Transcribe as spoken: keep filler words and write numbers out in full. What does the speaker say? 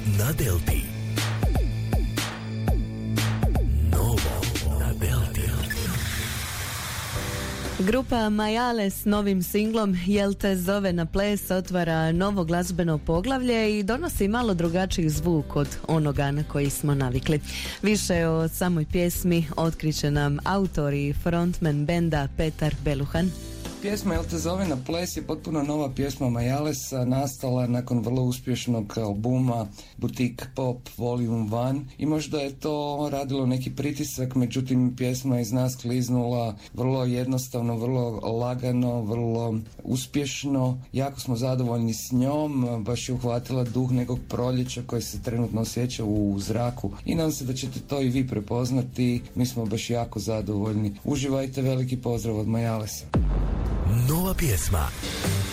na Delti. Novo na Delti. Grupa Majale s novim singlom Jel te zove na ples otvara novo glazbeno poglavlje i donosi malo drugačiji zvuk od onoga na koji smo navikli. Više o samoj pjesmi otkriće nam autor i frontman benda Petar Beluhan. Pjesma Jel te zove na ples je potpuno nova pjesma Majalesa, nastala nakon vrlo uspješnog albuma Boutique Pop Volume jedan i možda je to radilo neki pritisak, međutim pjesma je iz nas kliznula vrlo jednostavno, vrlo lagano, vrlo uspješno. Jako smo zadovoljni s njom, baš je uhvatila duh nekog proljeća koji se trenutno osjeća u zraku i nadam se da ćete to i vi prepoznati. Mi smo baš jako zadovoljni. Uživajte, veliki pozdrav od Majalesa. Nova pjesma